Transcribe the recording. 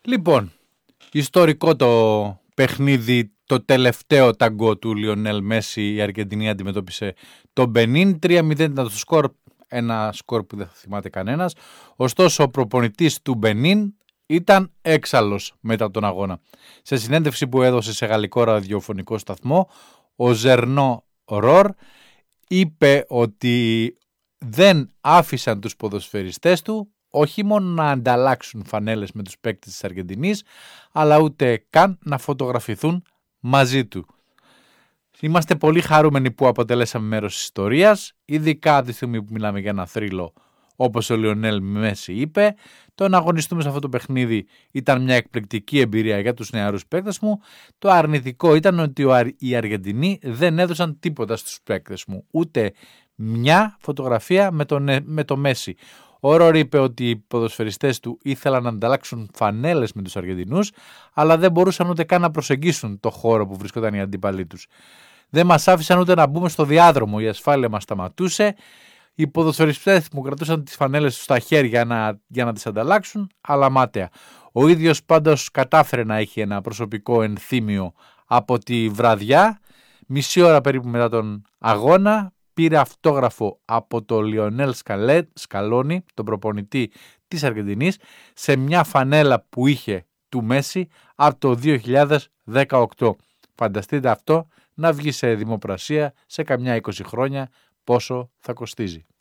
Λοιπόν, ιστορικό το παιχνίδι, το τελευταίο ταγκό του Λιονέλ Μέση. Η Αργεντινή αντιμετώπισε το Μπενίν. 3-0 ήταν το σκορ, ένα σκορ που δεν θα θυμάται κανένας. Ωστόσο, ο προπονητής του Μπενίν ήταν έξαλλος μετά τον αγώνα. Σε συνέντευξη που έδωσε σε γαλλικό ραδιοφωνικό σταθμό, ο Ζερνό Ρορ είπε ότι δεν άφησαν τους ποδοσφαιριστές του όχι μόνο να ανταλλάξουν φανέλες με τους παίκτες της Αργεντινής, αλλά ούτε καν να φωτογραφηθούν μαζί του. Είμαστε πολύ χαρούμενοι που αποτελέσαμε μέρος της ιστορίας, ειδικά τη στιγμή που μιλάμε για ένα θρύλο, όπως ο Λιονέλ Μέση είπε. Το να αγωνιστούμε σε αυτό το παιχνίδι ήταν μια εκπληκτική εμπειρία για τους νεαρούς παίκτες μου. Το αρνητικό ήταν ότι οι Αργεντινοί δεν έδωσαν τίποτα στους παίκτες μου, ούτε μια φωτογραφία με το Μέση. Ο Ρορ είπε ότι οι ποδοσφαιριστές του ήθελαν να ανταλλάξουν φανέλες με τους Αργεντινούς, αλλά δεν μπορούσαν ούτε καν να προσεγγίσουν το χώρο που βρισκόταν οι αντίπαλοι τους. Δεν μας άφησαν ούτε να μπούμε στο διάδρομο, η ασφάλεια μας σταματούσε. Οι ποδοσφαιριστές μου κρατούσαν τις φανέλες τους στα χέρια για να τις ανταλλάξουν, αλλά μάταια. Ο ίδιος πάντως κατάφερε να έχει ένα προσωπικό ενθύμιο από τη βραδιά. Μισή ώρα περίπου μετά τον αγώνα πήρε αυτόγραφο από το Λιονέλ Σκαλόνι, τον προπονητή της Αργεντινής, σε μια φανέλα που είχε του Μέση από το 2018. Φανταστείτε αυτό να βγει σε δημοπρασία σε καμιά 20 χρόνια, πόσο θα κοστίζει.